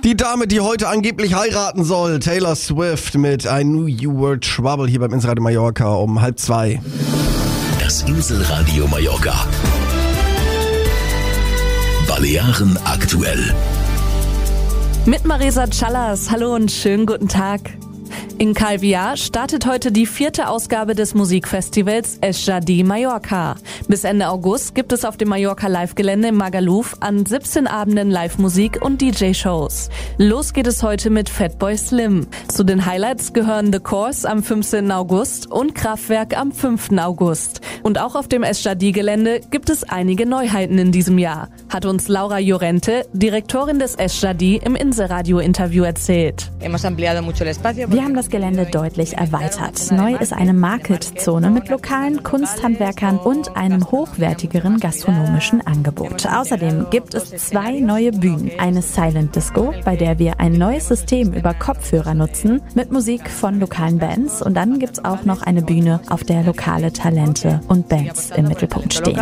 Die Dame, die heute angeblich heiraten soll, Taylor Swift mit I Knew You Were Trouble hier beim Inselradio Mallorca um 1:30. Das Inselradio Mallorca. Balearen aktuell. Mit Marisa Callas. Hallo und schönen guten Tag. In Calvià startet heute die 4. Ausgabe des Musikfestivals Es Jardí Mallorca. Bis Ende August gibt es auf dem Mallorca Live-Gelände im Magaluf an 17 Abenden Live-Musik und DJ-Shows. Los geht es heute mit Fatboy Slim. Zu den Highlights gehören The Course am 15. August und Kraftwerk am 5. August. Und auch auf dem Es Jardí-Gelände gibt es einige Neuheiten in diesem Jahr, hat uns Laura Llorente, Direktorin des Es Jardí, im Inselradio-Interview erzählt. Wir haben das Gelände deutlich erweitert. Neu ist eine Market-Zone mit lokalen Kunsthandwerkern und einem hochwertigeren gastronomischen Angebot. Außerdem gibt es 2 neue Bühnen. Eine Silent Disco, bei der wir ein neues System über Kopfhörer nutzen, mit Musik von lokalen Bands. Und dann gibt es auch noch eine Bühne, auf der lokale Talente und Bands im Mittelpunkt stehen.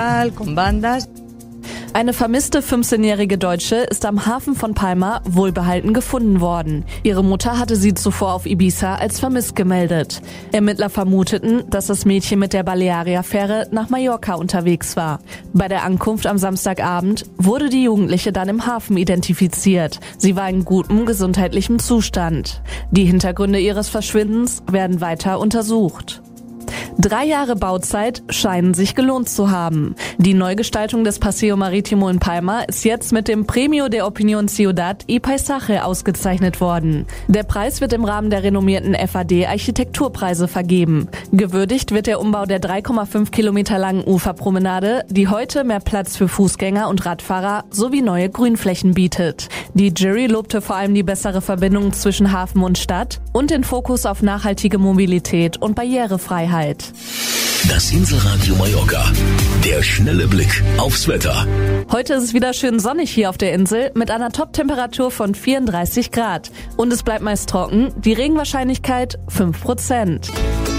Eine vermisste 15-jährige Deutsche ist am Hafen von Palma wohlbehalten gefunden worden. Ihre Mutter hatte sie zuvor auf Ibiza als vermisst gemeldet. Ermittler vermuteten, dass das Mädchen mit der Balearia-Fähre nach Mallorca unterwegs war. Bei der Ankunft am Samstagabend wurde die Jugendliche dann im Hafen identifiziert. Sie war in gutem gesundheitlichem Zustand. Die Hintergründe ihres Verschwindens werden weiter untersucht. 3 Jahre Bauzeit scheinen sich gelohnt zu haben. Die Neugestaltung des Paseo Marítimo in Palma ist jetzt mit dem Premio de Opinión Ciudad y Paisaje ausgezeichnet worden. Der Preis wird im Rahmen der renommierten FAD Architekturpreise vergeben. Gewürdigt wird der Umbau der 3,5 Kilometer langen Uferpromenade, die heute mehr Platz für Fußgänger und Radfahrer sowie neue Grünflächen bietet. Die Jury lobte vor allem die bessere Verbindung zwischen Hafen und Stadt und den Fokus auf nachhaltige Mobilität und Barrierefreiheit. Das Inselradio Mallorca. Der schnelle Blick aufs Wetter. Heute ist es wieder schön sonnig hier auf der Insel mit einer Top-Temperatur von 34 Grad. Und es bleibt meist trocken, die Regenwahrscheinlichkeit 5%.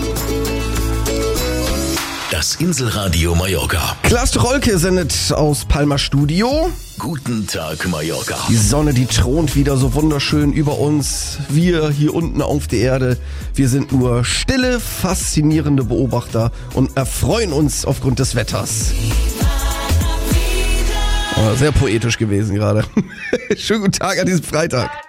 Das Inselradio Mallorca. Klaas Rolke sendet aus Palma Studio. Guten Tag, Mallorca. Die Sonne, die thront wieder so wunderschön über uns. Wir hier unten auf der Erde, wir sind nur stille, faszinierende Beobachter und erfreuen uns aufgrund des Wetters. Sehr poetisch gewesen gerade. Schönen guten Tag an diesem Freitag.